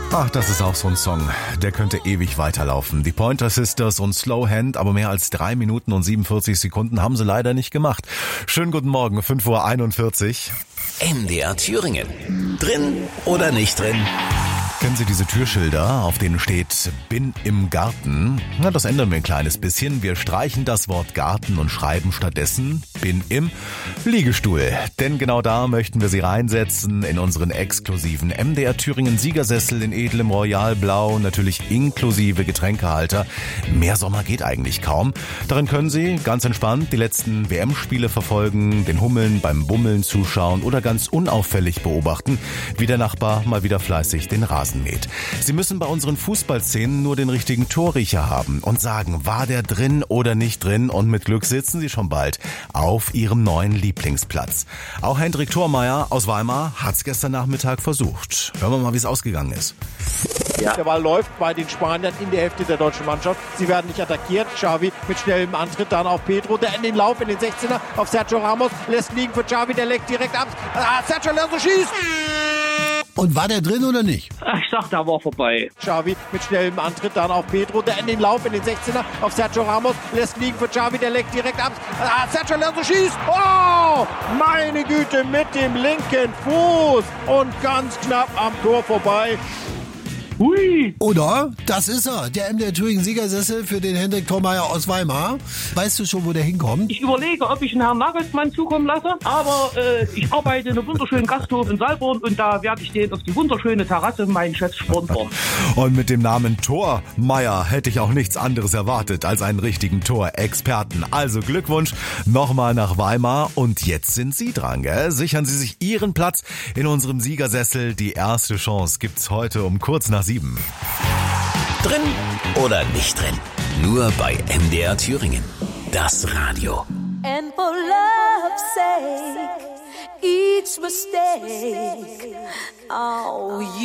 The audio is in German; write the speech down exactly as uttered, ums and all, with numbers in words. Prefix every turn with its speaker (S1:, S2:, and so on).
S1: Ach, das ist auch so ein Song, der könnte ewig weiterlaufen. Die Pointer Sisters und Slow Hand, aber mehr als drei Minuten und siebenundvierzig Sekunden haben sie leider nicht gemacht. Schönen guten Morgen, fünf Uhr einundvierzig.
S2: M D R Thüringen. Drin oder nicht drin?
S1: Kennen Sie diese Türschilder, auf denen steht "Bin im Garten"? Na, das ändern wir ein kleines bisschen. Wir streichen das Wort Garten und schreiben stattdessen "Bin im Liegestuhl". Denn genau da möchten wir Sie reinsetzen in unseren exklusiven M D R Thüringen Siegersessel in edlem Royalblau, natürlich inklusive Getränkehalter. Mehr Sommer geht eigentlich kaum. Darin können Sie ganz entspannt die letzten W M-Spiele verfolgen, den Hummeln beim Bummeln zuschauen oder ganz unauffällig beobachten, wie der Nachbar mal wieder fleißig den Rasen mäht. Sie müssen bei unseren Fußballszenen nur den richtigen Torriecher haben und sagen, war der drin oder nicht drin, und mit Glück sitzen Sie schon bald auf Ihrem neuen Lieblingsplatz. Auch Hendrik Thormeyer aus Weimar hat's gestern Nachmittag versucht. Hören wir mal, wie es ausgegangen ist.
S3: Ja. Der Ball läuft bei den Spaniern in der Hälfte der deutschen Mannschaft. Sie werden nicht attackiert. Xavi mit schnellem Antritt, dann auf Pedro, der in den Lauf in den sechzehner auf Sergio Ramos, lässt liegen für Xavi, der leckt direkt ab. Ah, Sergio Ramos schießt!
S4: Und war der drin oder nicht?
S5: Ach, ich dachte, da war vorbei.
S3: Xavi mit schnellem Antritt, dann auf Pedro, der in den Lauf in den sechzehner auf Sergio Ramos, lässt liegen für Xavi, der leckt direkt ab. Ah, Sergio Ramos schießt! Oh! Meine Güte, mit dem linken Fuß und ganz knapp am Tor vorbei.
S5: Hui!
S4: Oder? Das ist er, der M D R Thüringen Siegersessel für den Hendrik Thormeyer aus Weimar. Weißt du schon, wo der hinkommt?
S5: Ich überlege, ob ich einen Herrn Nagelsmann zukommen lasse, aber äh, ich arbeite in einem wunderschönen Gasthof in Salborn und da werde ich den auf die wunderschöne Terrasse meinen Chefs sponsern.
S1: Und mit dem Namen Thormeyer hätte ich auch nichts anderes erwartet als einen richtigen Torexperten. Also Glückwunsch nochmal nach Weimar, und jetzt sind Sie dran, gell? Sichern Sie sich Ihren Platz in unserem Siegersessel. Die erste Chance gibt's heute um kurz nach sieben.
S2: Drin oder nicht drin? Nur bei M D R Thüringen. Das Radio.
S6: And for love's sake, each mistake, oh, you